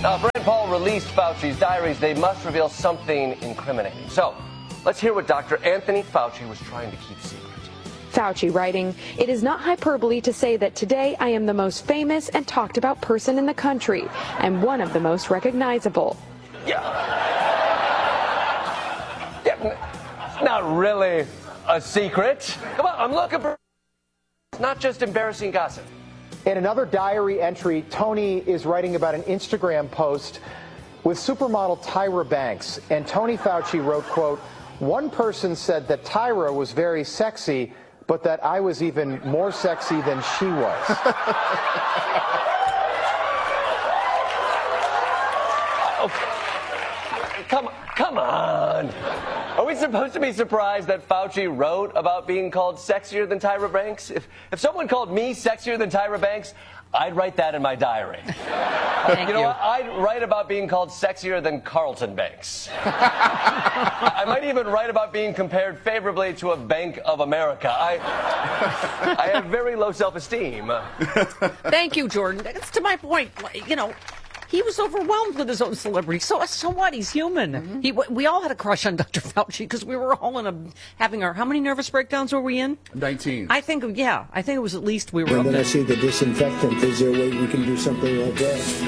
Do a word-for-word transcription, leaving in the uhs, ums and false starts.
Now, Brent Paul released Fauci's diaries. They must reveal something incriminating. So, let's hear what Doctor Anthony Fauci was trying to keep secret. Fauci writing, "It is not hyperbole to say that today I am the most famous and talked about person in the country and one of the most recognizable." Yeah. Yeah, it's not really a secret. Come on, I'm looking for... It's not just embarrassing gossip. In another diary entry, Tony is writing about an Instagram post with supermodel Tyra Banks. And Tony Fauci wrote, quote, "One person said that Tyra was very sexy, but that I was even more sexy than she was." Okay. Come, come on. Are we supposed to be surprised that Fauci wrote about being called sexier than Tyra Banks? If, if someone called me sexier than Tyra Banks, I'd write that in my diary. Thank you know you. what? I'd write about being called sexier than Carlton Banks. I might even write about being compared favorably to a Bank of America. I, I have very low self-esteem. Thank you, Jordan. That's to my point. You know, he was overwhelmed with his own celebrity. So, so what? He's human. Mm-hmm. He, we all had a crush on Doctor Fauci because we were all in a having our. How many nervous breakdowns were we in? nineteen. I think, yeah. I think it was at least we were. And up then there. I see the disinfectant. Is there a way we can do something like that?